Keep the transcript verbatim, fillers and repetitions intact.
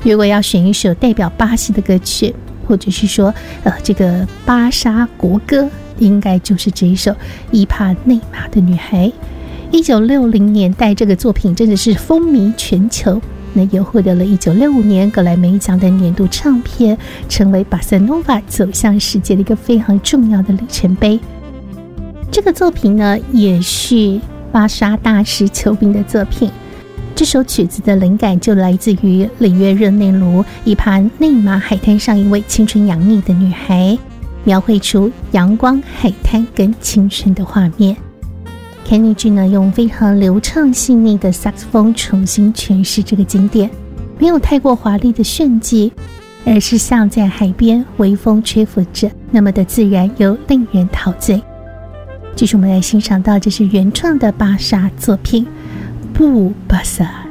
如果要选一首代表巴西的歌曲，或者是说呃这个巴莎国歌，应该就是这一首伊帕内马的女孩。一九六零年代这个作品真的是风靡全球，那也获得了一九六五年格莱美奖的年度唱片，成为巴塞诺瓦走向世界的一个非常重要的里程碑。这个作品呢，也是巴莎大师球兵的作品。这首曲子的灵感就来自于里约热内卢伊帕内马海滩上一位青春洋溢的女孩，描绘出阳光、海滩跟青春的画面。Kenny G 呢，用非常流畅细腻的萨克斯风重新诠释这个经典，没有太过华丽的炫技，而是像在海边微风吹拂着，那么的自然又令人陶醉。继续我们来欣赏到这是原创的巴莎作品布巴萨。